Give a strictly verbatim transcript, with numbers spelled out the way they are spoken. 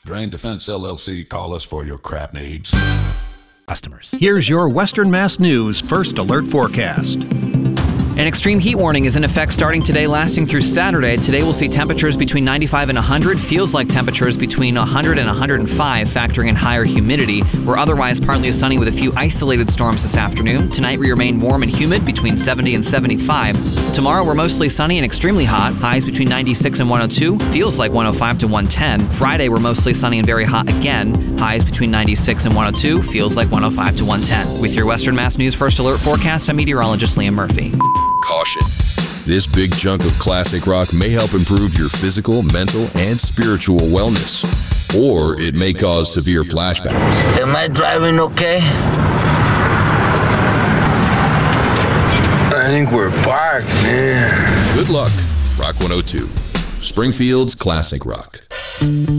Drain Defense L L C, call us for your crap needs. Customers. Here's your Western Mass News First Alert Forecast. An extreme heat warning is in effect starting today, lasting through Saturday. Today we'll see temperatures between ninety-five and one hundred. Feels like temperatures between one hundred and one hundred five, factoring in higher humidity. We're otherwise partly sunny with a few isolated storms this afternoon. Tonight we remain warm and humid between seventy and seventy-five. Tomorrow we're mostly sunny and extremely hot. Highs between ninety-six and one oh two. Feels like one oh five to one ten. Friday we're mostly sunny and very hot again. Highs between ninety-six and one oh two. Feels like one oh five to one ten. With your Western Mass News First Alert Forecast, I'm meteorologist Liam Murphy. Caution. This big chunk of classic rock may help improve your physical, mental, and spiritual wellness. Or it may cause severe flashbacks. Am I driving okay? I think we're parked, man. Good luck. Rock one oh two. Springfield's Classic Rock.